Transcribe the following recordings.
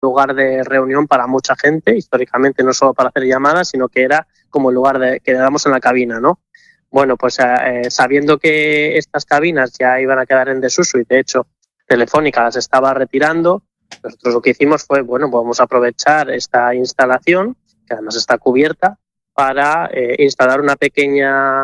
lugar de reunión para mucha gente, históricamente no solo para hacer llamadas, sino que era como el lugar que le damos en la cabina, ¿no? Bueno, pues sabiendo que estas cabinas ya iban a quedar en desuso y de hecho Telefónica las estaba retirando, nosotros lo que hicimos fue, bueno, vamos a aprovechar esta instalación, que además está cubierta, para instalar una pequeña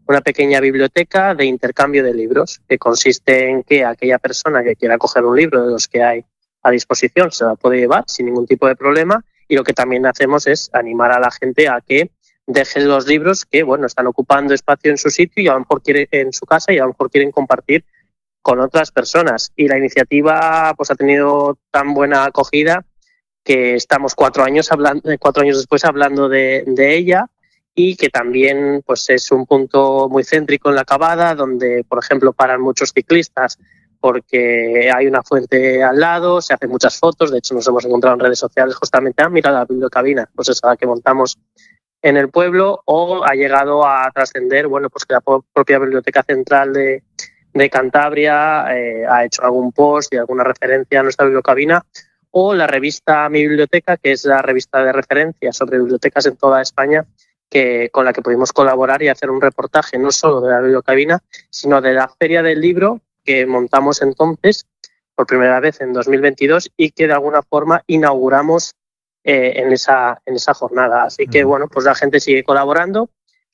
biblioteca de intercambio de libros, que consiste en que aquella persona que quiera coger un libro de los que hay a disposición se la puede llevar sin ningún tipo de problema, y lo que también hacemos es animar a la gente a que dejen los libros que, bueno, están ocupando espacio en su sitio y a lo mejor en su casa, y a lo mejor quieren compartir con otras personas. Y la iniciativa pues ha tenido tan buena acogida que estamos 4 años después hablando de ella, y que también pues es un punto muy céntrico en la Cavada, donde, por ejemplo, paran muchos ciclistas porque hay una fuente al lado, se hacen muchas fotos. De hecho, nos hemos encontrado en redes sociales justamente, mira la bibliocabina, pues esa que montamos en el pueblo. O ha llegado a trascender, bueno, pues que la propia Biblioteca Central de Cantabria ha hecho algún post y alguna referencia a nuestra bibliocabina, o la revista Mi Biblioteca, que es la revista de referencia sobre bibliotecas en toda España, con la que pudimos colaborar y hacer un reportaje no solo de la bibliocabina, sino de la Feria del Libro que montamos entonces por primera vez en 2022 y que de alguna forma inauguramos en esa jornada. Así que, bueno, pues la gente sigue colaborando,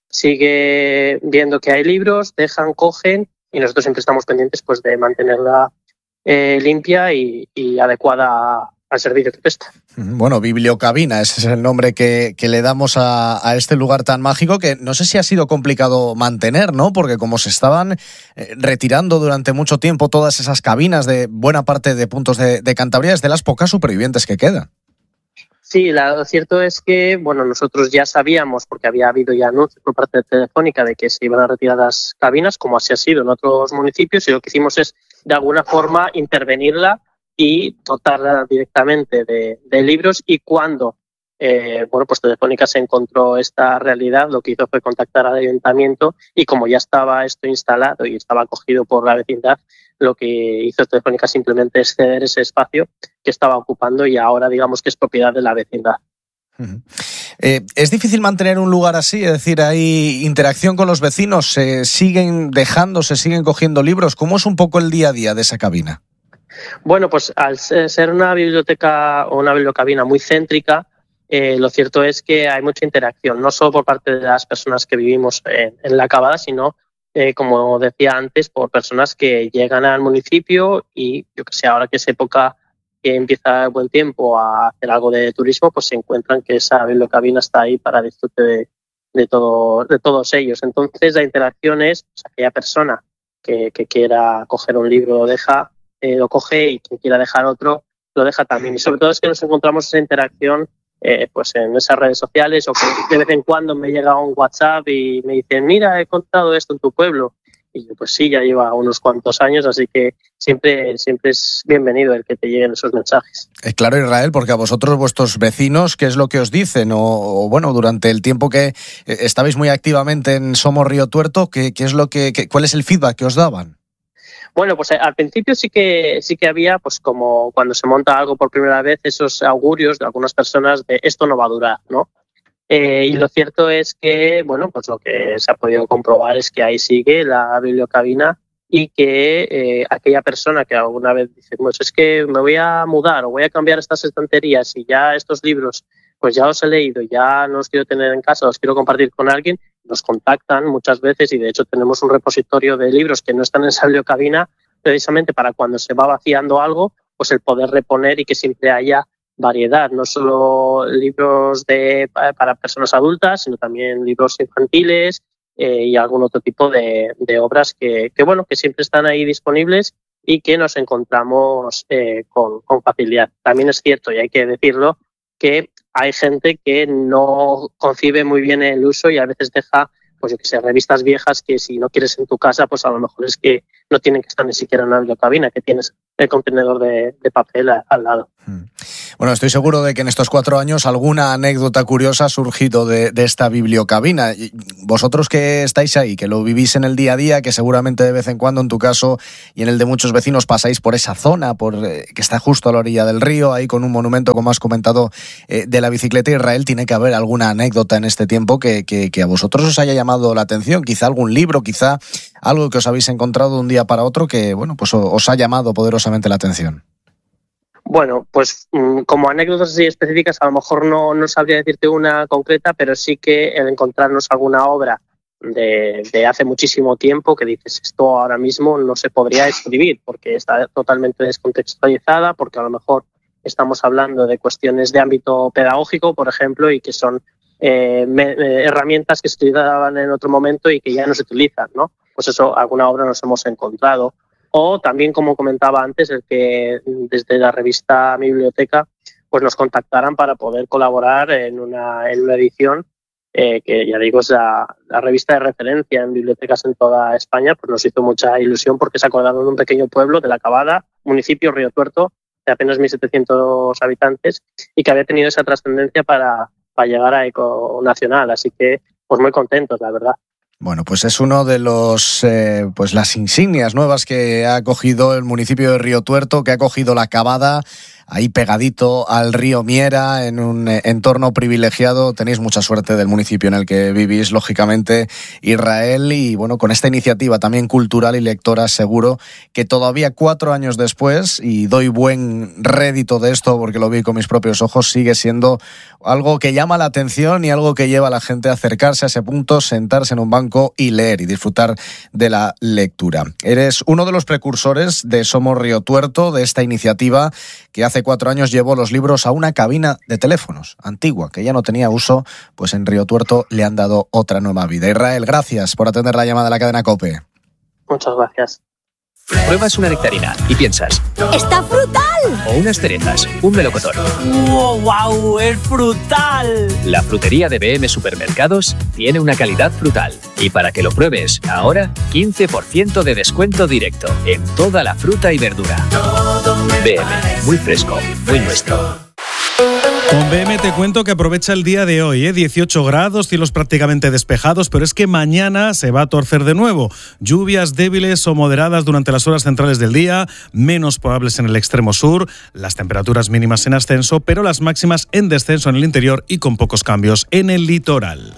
sigue viendo que hay libros, dejan, cogen, y nosotros siempre estamos pendientes pues de mantenerla limpia y adecuada al servicio que presta. Bueno, bibliocabina, ese es el nombre que le damos a este lugar tan mágico, que no sé si ha sido complicado mantener, ¿no? Porque como se estaban retirando durante mucho tiempo todas esas cabinas de buena parte de puntos de Cantabria, es de las pocas supervivientes que quedan. Sí, lo cierto es que, bueno, nosotros ya sabíamos, porque había habido ya anuncios por parte de Telefónica de que se iban a retirar las cabinas, como así ha sido en otros municipios, y lo que hicimos es, de alguna forma, intervenirla y dotarla directamente de libros. Y cuando bueno, pues Telefónica se encontró esta realidad, lo que hizo fue contactar al ayuntamiento, y como ya estaba esto instalado y estaba acogido por la vecindad, lo que hizo Telefónica simplemente es ceder ese espacio que estaba ocupando, y ahora digamos que es propiedad de la vecindad. ¿Es difícil mantener un lugar así? Es decir, ¿hay interacción con los vecinos? ¿Se siguen cogiendo libros? ¿Cómo es un poco el día a día de esa cabina? Bueno, pues al ser una biblioteca o una bibliocabina muy céntrica, lo cierto es que hay mucha interacción, no solo por parte de las personas que vivimos en la Cavada, sino, como decía antes, por personas que llegan al municipio y, yo que sé, ahora que es época que empieza el buen tiempo a hacer algo de turismo, pues se encuentran que esa bibliocabina está ahí para disfrute de todos ellos. Entonces, la interacción es, pues, aquella persona que quiera coger un libro lo coge, y quien quiera dejar otro lo deja también. Y sobre todo es que nos encontramos esa interacción pues en esas redes sociales, o que de vez en cuando me llega un WhatsApp y me dicen, mira, he contado esto en tu pueblo. Y yo, pues sí, ya lleva unos cuantos años, así que siempre es bienvenido el que te lleguen esos mensajes. Claro, Israel, porque a vosotros, vuestros vecinos, ¿qué es lo que os dicen? O bueno, durante el tiempo que estabais muy activamente en Somos Río Tuerto, ¿cuál es el feedback que os daban? Bueno, pues al principio sí que había, pues como cuando se monta algo por primera vez, esos augurios de algunas personas de esto no va a durar, ¿no? Y lo cierto es que, bueno, pues lo que se ha podido comprobar es que ahí sigue la bibliocabina, y que aquella persona que alguna vez dice, pues es que me voy a mudar o voy a cambiar estas estanterías y ya estos libros pues ya los he leído, ya no los quiero tener en casa, los quiero compartir con alguien, nos contactan muchas veces, y de hecho tenemos un repositorio de libros que no están en esa bibliocabina, precisamente para cuando se va vaciando algo, pues el poder reponer y que siempre haya variedad, no solo libros para personas adultas, sino también libros infantiles y algún otro tipo de obras que bueno, que siempre están ahí disponibles y que nos encontramos con facilidad. También es cierto, y hay que decirlo, que hay gente que no concibe muy bien el uso y a veces deja, pues yo que sé, revistas viejas que si no quieres en tu casa, pues a lo mejor es que no tienen que estar ni siquiera en una bibliocabina, que tienes el contenedor de papel al lado. Bueno, estoy seguro de que en estos 4 años alguna anécdota curiosa ha surgido de esta bibliocabina. Vosotros que estáis ahí, que lo vivís en el día a día, que seguramente de vez en cuando en tu caso y en el de muchos vecinos pasáis por esa zona que está justo a la orilla del río, ahí con un monumento, como has comentado, de la bicicleta, Israel, tiene que haber alguna anécdota en este tiempo que a vosotros os haya llamado la atención, quizá algún libro, quizá algo que os habéis encontrado de un día para otro que, bueno, pues os ha llamado poderosamente la atención. Bueno, pues como anécdotas así específicas a lo mejor no sabría decirte una concreta, pero sí que el encontrarnos alguna obra de hace muchísimo tiempo que dices esto ahora mismo no se podría escribir porque está totalmente descontextualizada, porque a lo mejor estamos hablando de cuestiones de ámbito pedagógico, por ejemplo, y que son herramientas que se utilizaban en otro momento y que ya no se utilizan, ¿no? Pues eso, alguna obra nos hemos encontrado. O también, como comentaba antes, el que desde la revista Mi Biblioteca pues nos contactaran para poder colaborar en una edición que, ya digo, es la revista de referencia en bibliotecas en toda España. Pues nos hizo mucha ilusión porque se acordaron de un pequeño pueblo de La Cabada, municipio Río Tuerto, de apenas 1.700 habitantes y que había tenido esa trascendencia para llegar a Eco Nacional. Así que, pues muy contentos, la verdad. Bueno, pues es uno de los pues las insignias nuevas que ha acogido el municipio de Río Tuerto, que ha acogido La Cabada, ahí pegadito al río Miera, en un entorno privilegiado. Tenéis mucha suerte del municipio en el que vivís, lógicamente, Israel, y bueno, con esta iniciativa también cultural y lectora, seguro que todavía 4 años después, y doy buen rédito de esto porque lo vi con mis propios ojos, sigue siendo algo que llama la atención y algo que lleva a la gente a acercarse a ese punto, sentarse en un banco y leer y disfrutar de la lectura. Eres uno de los precursores de Somos Río Tuerto, de esta iniciativa que hace 4 años llevó los libros a una cabina de teléfonos antigua, que ya no tenía uso, pues en Río Tuerto le han dado otra nueva vida. Israel, gracias por atender la llamada de la cadena COPE. Muchas gracias. Pruebas una nectarina y piensas ¡está frutal! O unas cerezas, un melocotón. ¡Wow! ¡Es frutal! La frutería de BM Supermercados tiene una calidad frutal. Y para que lo pruebes, ahora 15% de descuento directo en toda la fruta y verdura. BM, muy fresco, muy nuestro. Con BM te cuento que aprovecha el día de hoy, 18 grados, cielos prácticamente despejados, pero es que mañana se va a torcer de nuevo. Lluvias débiles o moderadas durante las horas centrales del día, menos probables en el extremo sur, las temperaturas mínimas en ascenso, pero las máximas en descenso en el interior y con pocos cambios en el litoral.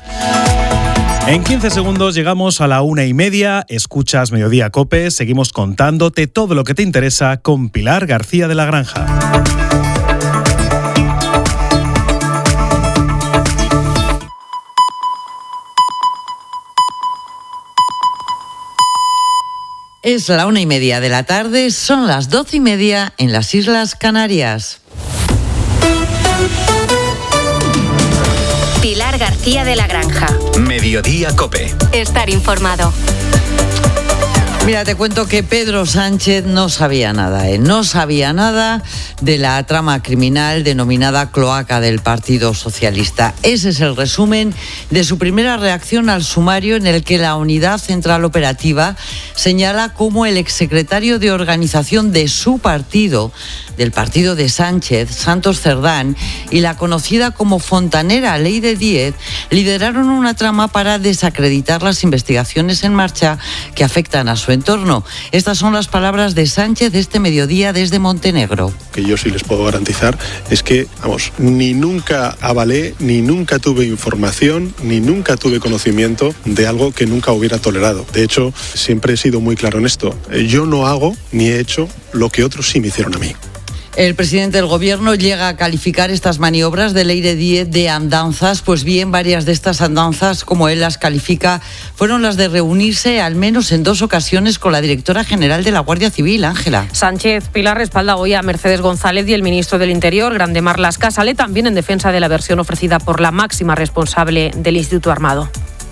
En 15 segundos llegamos a la 1:30, escuchas Mediodía COPE, seguimos contándote todo lo que te interesa con Pilar García de la Granja. Es la 1:30 de la tarde, son las 12:30 en las Islas Canarias. Pilar García de la Granja. Mediodía COPE. Estar informado. Mira, te cuento que Pedro Sánchez no sabía nada, no sabía nada de la trama criminal denominada cloaca del Partido Socialista. Ese es el resumen de su primera reacción al sumario en el que la Unidad Central Operativa señala cómo el exsecretario de organización de su partido, del partido de Sánchez, Santos Cerdán, y la conocida como fontanera Leyre Díez, lideraron una trama para desacreditar las investigaciones en marcha que afectan a su entorno. Estas son las palabras de Sánchez este mediodía desde Montenegro. Que yo sí les puedo garantizar es que, ni nunca avalé, ni nunca tuve información, ni nunca tuve conocimiento de algo que nunca hubiera tolerado. De hecho, siempre he sido muy claro en esto. Yo no hago ni he hecho lo que otros sí me hicieron a mí. El presidente del gobierno llega a calificar estas maniobras de Leyre Díez de andanzas. Pues bien, varias de estas andanzas, como él las califica, fueron las de reunirse al menos en 2 ocasiones con la directora general de la Guardia Civil, Ángela. Sánchez Pilar respalda hoy a Mercedes González y el ministro del Interior, Grande Marlaska, sale también en defensa de la versión ofrecida por la máxima responsable del Instituto Armado.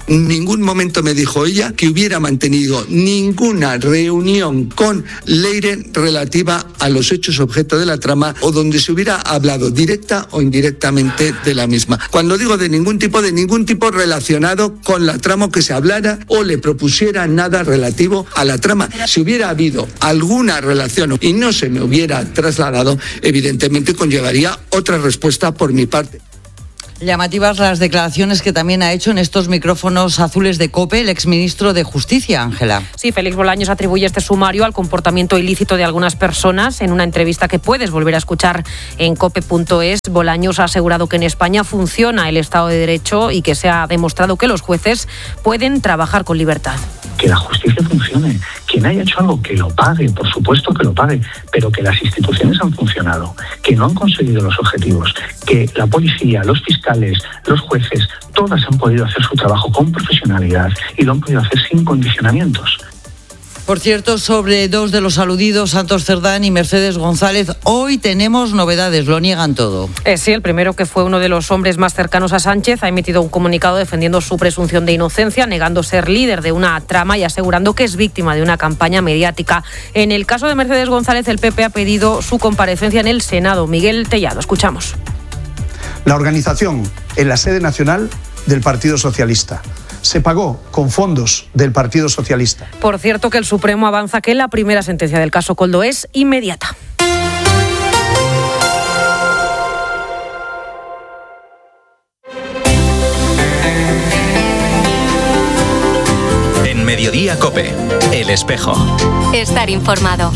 En ningún momento me dijo ella que hubiera mantenido ninguna reunión con Leire relativa a los hechos objeto de la trama o donde se hubiera hablado directa o indirectamente de la misma. Cuando digo de ningún tipo relacionado con la trama, que se hablara o le propusiera nada relativo a la trama. Si hubiera habido alguna relación y no se me hubiera trasladado, evidentemente conllevaría otra respuesta por mi parte. Llamativas las declaraciones que también ha hecho en estos micrófonos azules de COPE el exministro de Justicia, Ángela. Sí, Félix Bolaños atribuye este sumario al comportamiento ilícito de algunas personas. En una entrevista que puedes volver a escuchar en cope.es, Bolaños ha asegurado que en España funciona el Estado de Derecho y que se ha demostrado que los jueces pueden trabajar con libertad. Que la justicia funcione. Quien haya hecho algo que lo pague, por supuesto que lo pague, pero que las instituciones han funcionado, que no han conseguido los objetivos, que la policía, los fiscales, los jueces, todas han podido hacer su trabajo con profesionalidad y lo han podido hacer sin condicionamientos. Por cierto, sobre dos de los aludidos, Santos Cerdán y Mercedes González, hoy tenemos novedades, lo niegan todo. Sí, el primero, que fue uno de los hombres más cercanos a Sánchez, ha emitido un comunicado defendiendo su presunción de inocencia, negando ser líder de una trama y asegurando que es víctima de una campaña mediática. En el caso de Mercedes González, el PP ha pedido su comparecencia en el Senado. Miguel Tellado, escuchamos. La organización en la sede nacional del Partido Socialista se pagó con fondos del Partido Socialista. Por cierto, que el Supremo avanza que la primera sentencia del caso Koldo es inmediata. En Mediodía COPE, El Espejo. Estar informado.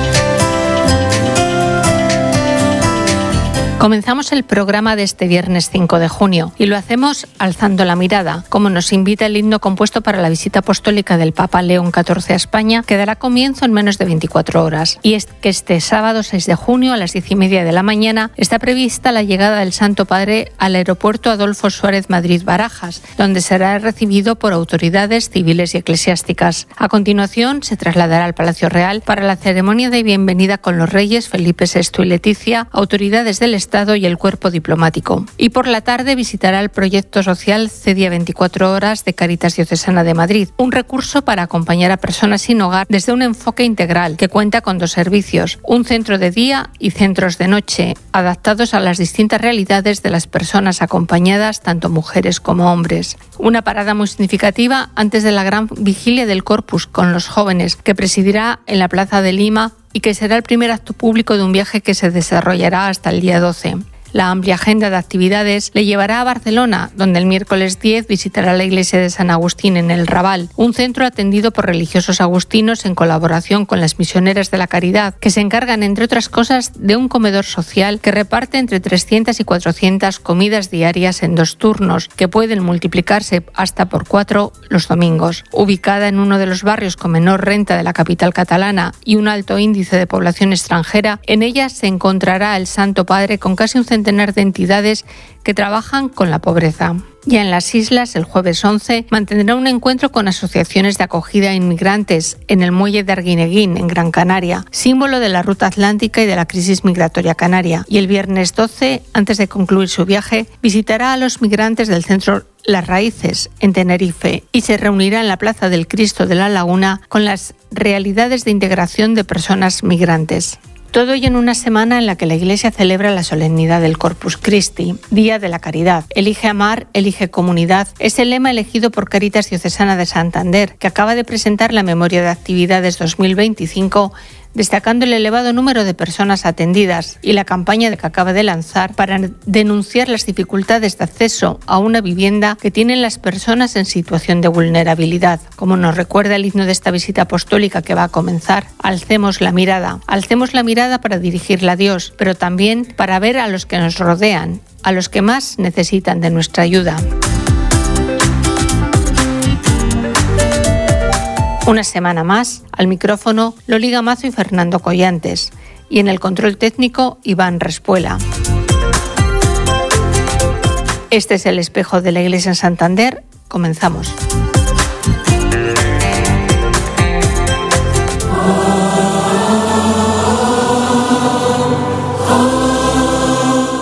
Comenzamos el programa de este viernes 5 de junio y lo hacemos alzando la mirada, como nos invita el himno compuesto para la visita apostólica del Papa León XIV a España, que dará comienzo en menos de 24 horas. Y es que este sábado 6 de junio a las 10:30 de la mañana está prevista la llegada del Santo Padre al aeropuerto Adolfo Suárez Madrid-Barajas, donde será recibido por autoridades civiles y eclesiásticas. A continuación se trasladará al Palacio Real para la ceremonia de bienvenida con los reyes Felipe VI y Leticia, autoridades del Estado y el cuerpo diplomático. Y por la tarde visitará el proyecto social CEDIA 24 horas de Cáritas Diocesana de Madrid, un recurso para acompañar a personas sin hogar desde un enfoque integral que cuenta con 2 servicios, un centro de día y centros de noche, adaptados a las distintas realidades de las personas acompañadas, tanto mujeres como hombres. Una parada muy significativa antes de la gran vigilia del Corpus con los jóvenes, que presidirá en la Plaza de Lima y que será el primer acto público de un viaje que se desarrollará hasta el día 12. La amplia agenda de actividades le llevará a Barcelona, donde el miércoles 10 visitará la iglesia de San Agustín en el Raval, un centro atendido por religiosos agustinos en colaboración con las misioneras de la caridad, que se encargan, entre otras cosas, de un comedor social que reparte entre 300 y 400 comidas diarias en 2 turnos, que pueden multiplicarse hasta por 4 los domingos. Ubicada en uno de los barrios con menor renta de la capital catalana y un alto índice de población extranjera, en ella se encontrará el Santo Padre con casi un centenar de entidades que trabajan con la pobreza. Ya en las islas, el jueves 11, mantendrá un encuentro con asociaciones de acogida a inmigrantes en el muelle de Arguineguín, en Gran Canaria, símbolo de la ruta atlántica y de la crisis migratoria canaria. Y el viernes 12, antes de concluir su viaje, visitará a los migrantes del centro Las Raíces, en Tenerife, y se reunirá en la Plaza del Cristo de la Laguna con las realidades de integración de personas migrantes. Todo ello en una semana en la que la Iglesia celebra la solemnidad del Corpus Christi, Día de la Caridad. Elige amar, elige comunidad. Es el lema elegido por Cáritas Diocesana de Santander, que acaba de presentar la Memoria de Actividades 2025, destacando el elevado número de personas atendidas y la campaña que acaba de lanzar para denunciar las dificultades de acceso a una vivienda que tienen las personas en situación de vulnerabilidad. Como nos recuerda el himno de esta visita apostólica que va a comenzar, alcemos la mirada para dirigirla a Dios, pero también para ver a los que nos rodean, a los que más necesitan de nuestra ayuda. Una semana más, al micrófono Loli Gamazo y Fernando Collantes, y en el control técnico Iván Respuela. Este es el espejo de la Iglesia en Santander. Comenzamos.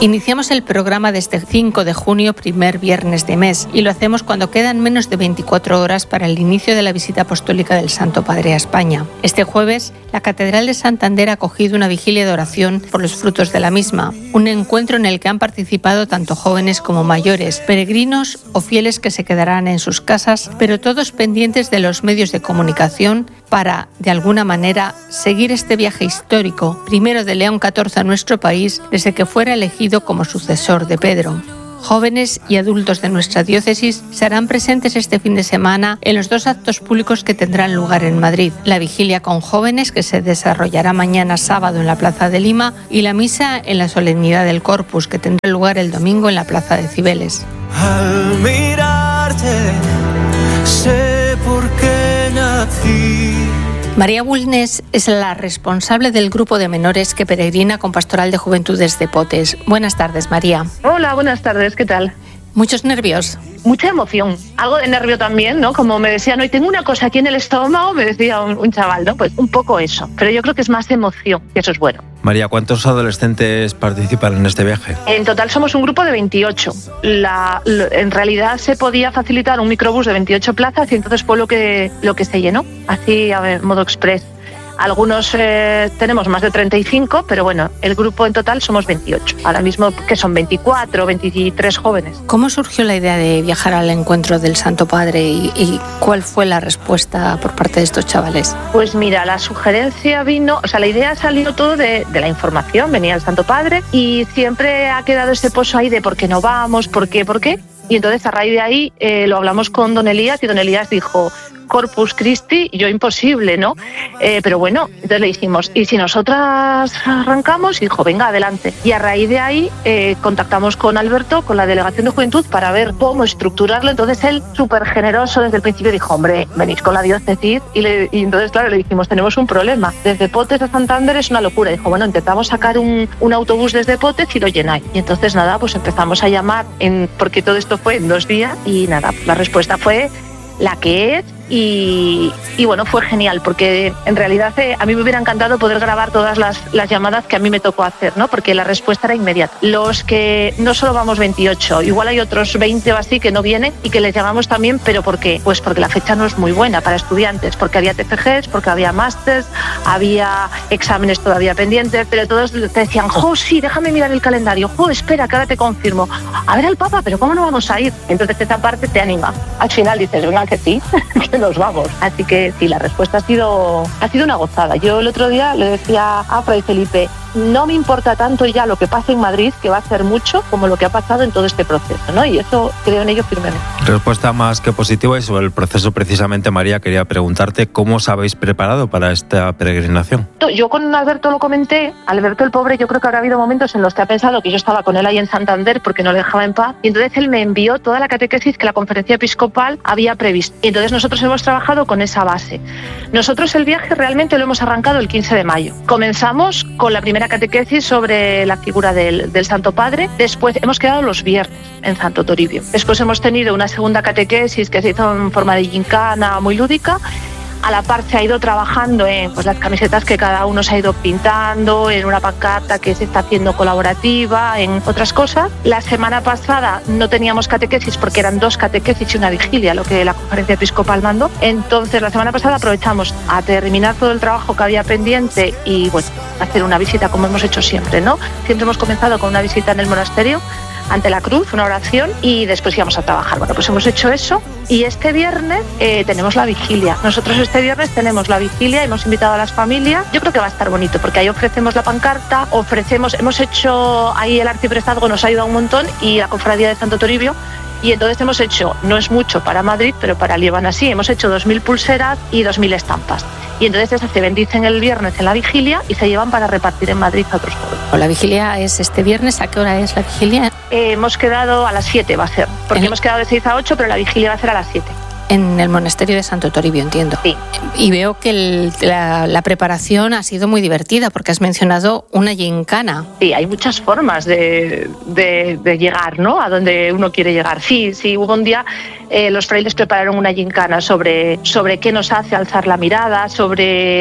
Iniciamos el programa desde 5 de junio, primer viernes de mes, y lo hacemos cuando quedan menos de 24 horas para el inicio de la visita apostólica del Santo Padre a España. Este jueves, la Catedral de Santander ha acogido una vigilia de oración por los frutos de la misma, un encuentro en el que han participado tanto jóvenes como mayores, peregrinos o fieles que se quedarán en sus casas, pero todos pendientes de los medios de comunicación para, de alguna manera, seguir este viaje histórico, primero de León XIV a nuestro país, desde que fuera elegido como sucesor de Pedro. Jóvenes y adultos de nuestra diócesis se harán presentes este fin de semana en los 2 actos públicos que tendrán lugar en Madrid. La vigilia con jóvenes, que se desarrollará mañana sábado en la Plaza de Lima, y la misa en la solemnidad del Corpus, que tendrá lugar el domingo en la Plaza de Cibeles. Al mirarte, sé por qué nací. María Bulnes es la responsable del grupo de menores que peregrina con Pastoral de Juventudes de Potes. Buenas tardes, María. Hola, buenas tardes, ¿qué tal? ¿Muchos nervios? Mucha emoción, algo de nervio también, ¿no? Como me decían, hoy tengo una cosa aquí en el estómago, me decía un chaval, ¿no? Pues un poco eso, pero yo creo que es más emoción, y eso es bueno. María, ¿cuántos adolescentes participan en este viaje? En total somos un grupo de 28. En realidad se podía facilitar un microbús de 28 plazas y entonces fue lo que se llenó, así a ver, modo express. Algunos tenemos más de 35, pero bueno, el grupo en total somos 28. Ahora mismo que son 24, 23 jóvenes. ¿Cómo surgió la idea de viajar al encuentro del Santo Padre y cuál fue la respuesta por parte de estos chavales? Pues mira, la sugerencia vino, o sea, la idea salió todo de la información, venía el Santo Padre y siempre ha quedado ese pozo ahí de por qué no vamos, por qué. Y entonces a raíz de ahí lo hablamos con don Elías y don Elías dijo Corpus Christi, y yo imposible, ¿no? Pero bueno, entonces le dijimos, ¿y si nosotras arrancamos? Y dijo, venga, adelante. Y a raíz de ahí contactamos con Alberto, con la Delegación de Juventud, para ver cómo estructurarlo. Entonces él, súper generoso desde el principio, dijo, hombre, venís con la diócesis. Y entonces, claro, le dijimos, tenemos un problema. Desde Potes a Santander es una locura. Dijo, bueno, intentamos sacar un autobús desde Potes y lo llenáis. Y entonces, nada, pues empezamos a llamar, porque todo esto fue en 2 días, y nada, la respuesta fue la que es. Y bueno, fue genial porque en realidad a mí me hubiera encantado poder grabar todas las llamadas que a mí me tocó hacer, ¿no? Porque la respuesta era inmediata. Los que no solo vamos 28, igual hay otros 20 o así que no vienen y que les llamamos también, ¿pero por qué? Pues porque la fecha no es muy buena para estudiantes, porque había TFGs, porque había másters, había exámenes todavía pendientes, pero todos te decían, sí, déjame mirar el calendario, espera, que ahora te confirmo. A ver al Papa, pero ¿cómo no vamos a ir? Entonces esta parte te anima. Al final dices, venga, que sí, nos vamos. Así que sí, la respuesta ha sido una gozada. Yo el otro día le decía a Fray Felipe, no me importa tanto ya lo que pase en Madrid, que va a ser mucho, como lo que ha pasado en todo este proceso, ¿no? Y eso creo en ello firmemente. Respuesta más que positiva, y sobre el proceso precisamente, María, quería preguntarte cómo os habéis preparado para esta peregrinación. Yo con Alberto lo comenté. Alberto el pobre, yo creo que habrá habido momentos en los que ha pensado que yo estaba con él ahí en Santander porque no le dejaba en paz, y entonces él me envió toda la catequesis que la Conferencia Episcopal había previsto. Y entonces nosotros hemos trabajado con esa base. Nosotros el viaje realmente lo hemos arrancado el 15 de mayo. Comenzamos con la primera catequesis sobre la figura del Santo Padre. Después hemos quedado los viernes en Santo Toribio. Después hemos tenido una segunda catequesis que se hizo en forma de gincana muy lúdica. A la par se ha ido trabajando en las camisetas que cada uno se ha ido pintando, en una pancarta que se está haciendo colaborativa, en otras cosas. La semana pasada no teníamos catequesis porque eran 2 catequesis y una vigilia, lo que la Conferencia Episcopal mandó. Entonces la semana pasada aprovechamos a terminar todo el trabajo que había pendiente y bueno, hacer una visita como hemos hecho siempre, ¿no? Siempre hemos comenzado con una visita en el monasterio, ante la cruz, una oración, y después íbamos a trabajar. Bueno, pues hemos hecho eso y este viernes tenemos la vigilia. Nosotros este viernes tenemos la vigilia, hemos invitado a las familias. Yo creo que va a estar bonito porque ahí ofrecemos la pancarta, hemos hecho, ahí el arciprestazgo nos ha ayudado un montón y la cofradía de Santo Toribio. Y entonces hemos hecho, no es mucho para Madrid, pero para Líbano sí, hemos hecho 2.000 pulseras y 2.000 estampas. Y entonces esas se bendicen el viernes en la vigilia y se llevan para repartir en Madrid a otros pueblos. La vigilia es este viernes. ¿A qué hora es la vigilia? Hemos quedado a las 7 va a ser, porque hemos quedado de 6 a 8, pero la vigilia va a ser a las 7. En el monasterio de Santo Toribio, entiendo. Sí. Y veo que la preparación ha sido muy divertida porque has mencionado una gincana. Sí, hay muchas formas de llegar, ¿no? A donde uno quiere llegar. Sí, hubo un día, los frailes prepararon una gincana sobre qué nos hace alzar la mirada, sobre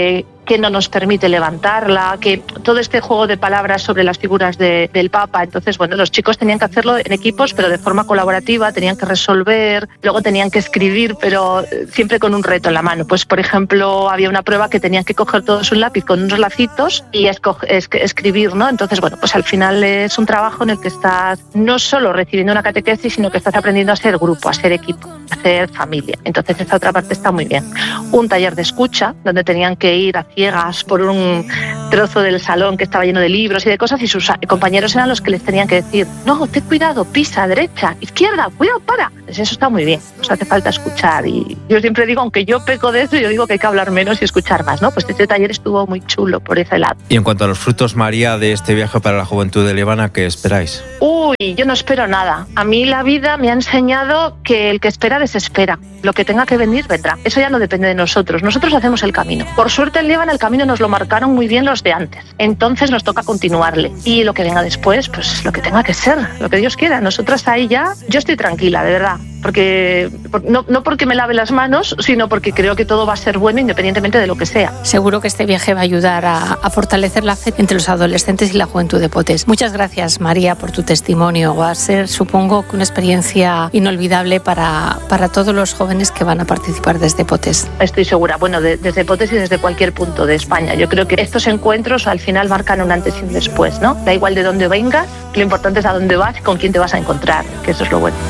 que no nos permite levantarla, que todo este juego de palabras sobre las figuras del Papa. Entonces, bueno, los chicos tenían que hacerlo en equipos, pero de forma colaborativa, tenían que resolver, luego tenían que escribir, pero siempre con un reto en la mano. Pues, por ejemplo, había una prueba que tenían que coger todos un lápiz con unos lacitos y escribir, ¿no? Entonces, bueno, pues al final es un trabajo en el que estás no solo recibiendo una catequesis, sino que estás aprendiendo a ser grupo, a ser equipo, a ser familia. Entonces, esta otra parte está muy bien. Un taller de escucha, donde tenían que ir a ciegas por un trozo del salón que estaba lleno de libros y de cosas, y sus compañeros eran los que les tenían que decir: no, ten cuidado, pisa, derecha, izquierda, cuidado, para. Pues eso está muy bien, nos hace falta escuchar. Y yo siempre digo, aunque yo peco de eso, yo digo que hay que hablar menos y escuchar más, ¿no? Pues este taller estuvo muy chulo por ese lado. Y en cuanto a los frutos, María, de este viaje para la juventud de Líbana, ¿qué esperáis? Uy, yo no espero nada. A mí la vida me ha enseñado que el que espera desespera. Lo que tenga que venir, vendrá. Eso ya no depende de nosotros. Nosotros hacemos el camino. Por suerte en Líbana el camino nos lo marcaron muy bien los de antes. Entonces nos toca continuarle. Y lo que venga después, pues lo que tenga que ser, lo que Dios quiera. Nosotras ahí ya, yo estoy tranquila, de verdad. Porque no porque me lave las manos, sino porque creo que todo va a ser bueno independientemente de lo que sea. Seguro que este viaje va a ayudar a fortalecer la fe entre los adolescentes y la juventud de Potes. Muchas gracias, María, por tu testimonio. Va a ser, supongo, que una experiencia inolvidable para todos los jóvenes que van a participar desde Potes. Estoy segura, bueno, desde Potes y desde cualquier punto de España. Yo creo que estos encuentros al final marcan un antes y un después, ¿no? Da igual de dónde vengas, lo importante es a dónde vas y con quién te vas a encontrar, que eso es lo bueno.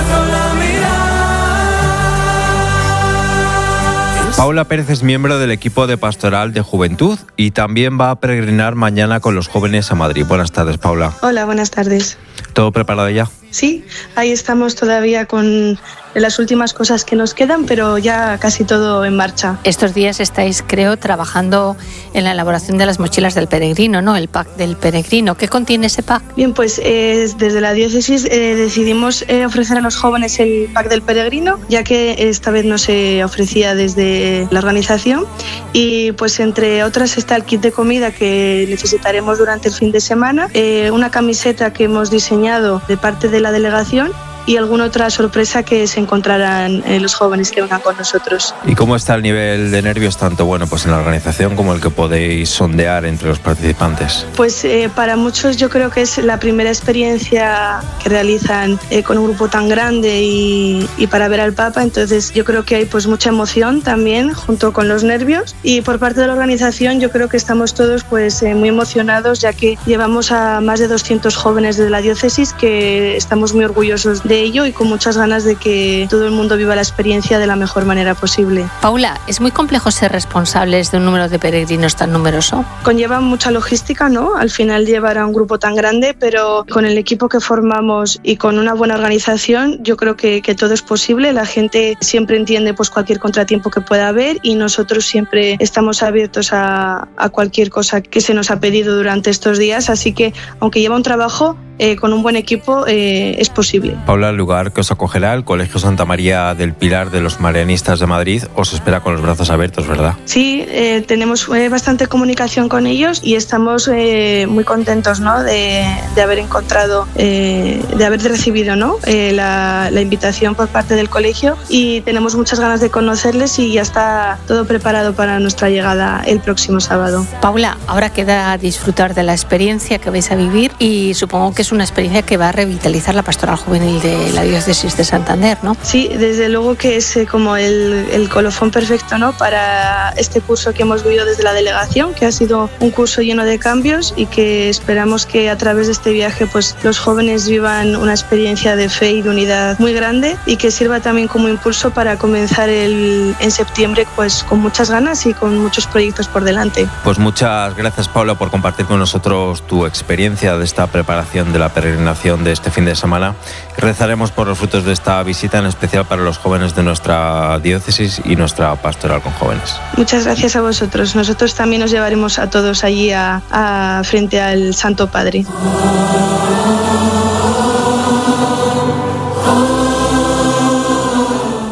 Paula Pérez es miembro del equipo de Pastoral de Juventud y también va a peregrinar mañana con los jóvenes a Madrid. Buenas tardes, Paula. Hola, buenas tardes. ¿Todo preparado ya? Sí, ahí estamos todavía con las últimas cosas que nos quedan, pero ya casi todo en marcha. Estos días estáis, creo, trabajando en la elaboración de las mochilas del peregrino, ¿no? El pack del peregrino. ¿Qué contiene ese pack? Bien, pues desde la diócesis decidimos ofrecer a los jóvenes el pack del peregrino, ya que esta vez no se ofrecía desde la organización. Y pues entre otras está el kit de comida que necesitaremos durante el fin de semana, una camiseta que hemos diseñado de parte de la delegación y alguna otra sorpresa que se encontrarán los jóvenes que vengan con nosotros. ¿Y cómo está el nivel de nervios, tanto en la organización como el que podéis sondear entre los participantes? Pues para muchos yo creo que es la primera experiencia que realizan con un grupo tan grande y para ver al Papa, entonces yo creo que hay pues mucha emoción también junto con los nervios, y por parte de la organización yo creo que estamos todos pues muy emocionados, ya que llevamos a más de 200 jóvenes de la diócesis, que estamos muy orgullosos de ello y con muchas ganas de que todo el mundo viva la experiencia de la mejor manera posible. Paula, ¿es muy complejo ser responsables de un número de peregrinos tan numeroso? Conlleva mucha logística, ¿no? Al final llevar a un grupo tan grande, pero con el equipo que formamos y con una buena organización yo creo que todo es posible. La gente siempre entiende pues cualquier contratiempo que pueda haber y nosotros siempre estamos abiertos a cualquier cosa que se nos ha pedido durante estos días, así que aunque lleva un trabajo, con un buen equipo es posible. Paula, el lugar que os acogerá, el Colegio Santa María del Pilar de los Marianistas de Madrid, os espera con los brazos abiertos, ¿verdad? Sí, tenemos bastante comunicación con ellos y estamos muy contentos, ¿no? de haber encontrado, de haber recibido, ¿no? la invitación por parte del colegio, y tenemos muchas ganas de conocerles y ya está todo preparado para nuestra llegada el próximo sábado. Paula, ahora queda disfrutar de la experiencia que vais a vivir, y supongo que es una experiencia que va a revitalizar la pastoral juvenil de la diócesis de Santander, ¿no? Sí, desde luego que es como el colofón perfecto, ¿no? Para este curso que hemos vivido desde la delegación, que ha sido un curso lleno de cambios y que esperamos que a través de este viaje pues los jóvenes vivan una experiencia de fe y de unidad muy grande, y que sirva también como impulso para comenzar en septiembre pues con muchas ganas y con muchos proyectos por delante. Pues muchas gracias, Paula, por compartir con nosotros tu experiencia de esta preparación de la peregrinación de este fin de semana. Rezaremos por los frutos de esta visita, en especial para los jóvenes de nuestra diócesis y nuestra pastoral con jóvenes. Muchas gracias a vosotros. Nosotros también os llevaremos a todos allí frente al Santo Padre.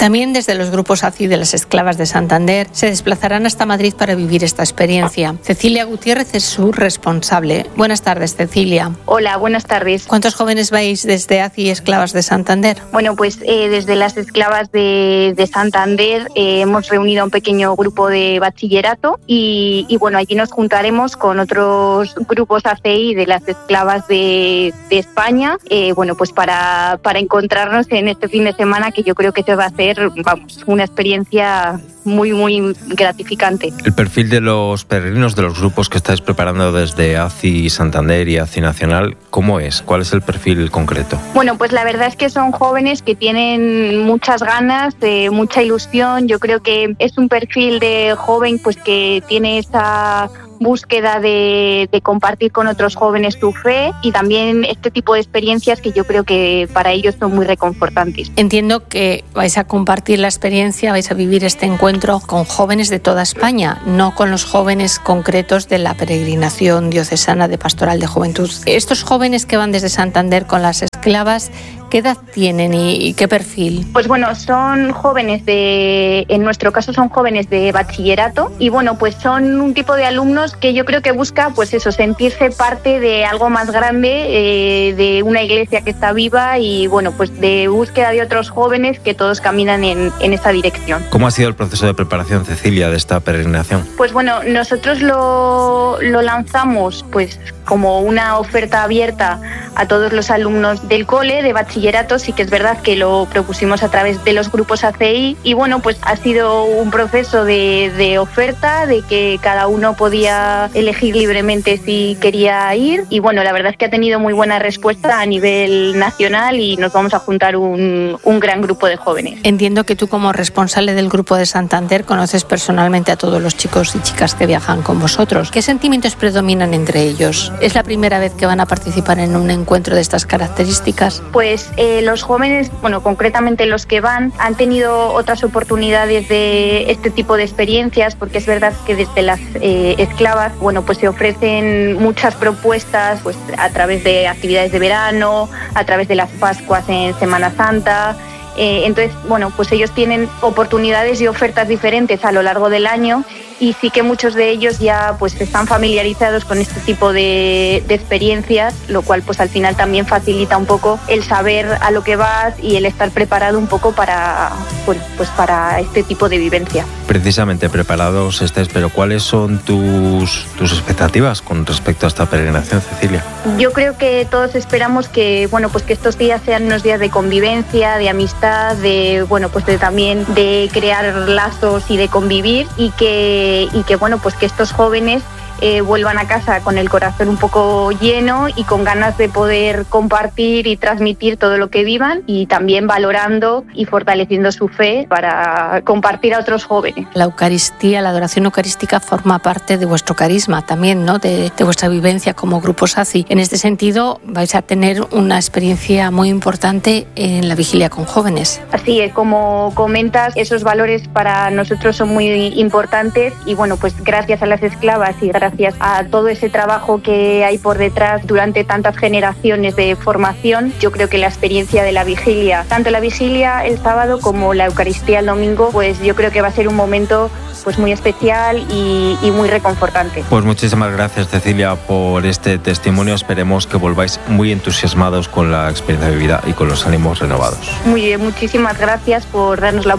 También desde los grupos ACI de las Esclavas de Santander se desplazarán hasta Madrid para vivir esta experiencia. Cecilia Gutiérrez es su responsable. Buenas tardes, Cecilia. Hola, buenas tardes. ¿Cuántos jóvenes vais desde ACI y Esclavas de Santander? Bueno, pues desde las Esclavas de Santander hemos reunido a un pequeño grupo de bachillerato y bueno, allí nos juntaremos con otros grupos ACI de las Esclavas de España, bueno, pues para encontrarnos en este fin de semana, que yo creo que se va a hacer, vamos, una experiencia muy, muy gratificante. El perfil de los peregrinos de los grupos que estáis preparando desde ACI Santander y ACI Nacional, ¿cómo es? ¿Cuál es el perfil concreto? Bueno, pues la verdad es que son jóvenes que tienen muchas ganas, mucha ilusión. Yo creo que es un perfil de joven pues que tiene esa búsqueda de compartir con otros jóvenes su fe y también este tipo de experiencias que yo creo que para ellos son muy reconfortantes. Entiendo que vais a compartir la experiencia, vais a vivir este encuentro con jóvenes de toda España, no con los jóvenes concretos de la peregrinación diocesana de Pastoral de Juventud. Estos jóvenes que van desde Santander con las Esclavas, ¿qué edad tienen y qué perfil? Pues bueno, son jóvenes en nuestro caso son jóvenes de bachillerato y bueno, pues son un tipo de alumnos que yo creo que busca pues eso, sentirse parte de algo más grande, de una iglesia que está viva y bueno, pues de búsqueda de otros jóvenes que todos caminan en esa dirección. ¿Cómo ha sido el proceso de preparación, Cecilia, de esta peregrinación? Pues bueno, nosotros lo lanzamos pues como una oferta abierta a todos los alumnos del cole de bachillerato. Sí que es verdad que lo propusimos a través de los grupos ACI y bueno, pues ha sido un proceso de oferta, de que cada uno podía elegir libremente si quería ir y bueno, la verdad es que ha tenido muy buena respuesta a nivel nacional y nos vamos a juntar un gran grupo de jóvenes. Entiendo que tú, como responsable del grupo de Santander, conoces personalmente a todos los chicos y chicas que viajan con vosotros. ¿Qué sentimientos predominan entre ellos? ¿Es la primera vez que van a participar en un encuentro de estas características? Pues los jóvenes, bueno, concretamente los que van, han tenido otras oportunidades de este tipo de experiencias, porque es verdad que desde las Esclavas, bueno, pues se ofrecen muchas propuestas pues a través de actividades de verano, a través de las Pascuas en Semana Santa. Entonces, bueno, pues ellos tienen oportunidades y ofertas diferentes a lo largo del año y sí que muchos de ellos ya pues están familiarizados con este tipo de experiencias, lo cual pues al final también facilita un poco el saber a lo que vas y el estar preparado un poco para, bueno, pues para este tipo de vivencia. Precisamente preparados estáis, pero ¿cuáles son tus expectativas con respecto a esta peregrinación, Cecilia? Yo creo que todos esperamos que, bueno, pues que estos días sean unos días de convivencia, de amistad, de, bueno, pues también de crear lazos y de convivir y que bueno, pues que estos jóvenes vuelvan a casa con el corazón un poco lleno y con ganas de poder compartir y transmitir todo lo que vivan y también valorando y fortaleciendo su fe para compartir a otros jóvenes. La Eucaristía, la adoración eucarística forma parte de vuestro carisma también, ¿no? De vuestra vivencia como grupos ACI. En este sentido, vais a tener una experiencia muy importante en la vigilia con jóvenes. Así es, como comentas, esos valores para nosotros son muy importantes y bueno, pues gracias a las Esclavas y gracias a todo ese trabajo que hay por detrás durante tantas generaciones de formación, yo creo que la experiencia de la vigilia, tanto la vigilia el sábado como la Eucaristía el domingo, pues yo creo que va a ser un momento pues muy especial y muy reconfortante. Pues muchísimas gracias, Cecilia, por este testimonio. Esperemos que volváis muy entusiasmados con la experiencia vivida y con los ánimos renovados. Muy bien, muchísimas gracias por darnos la oportunidad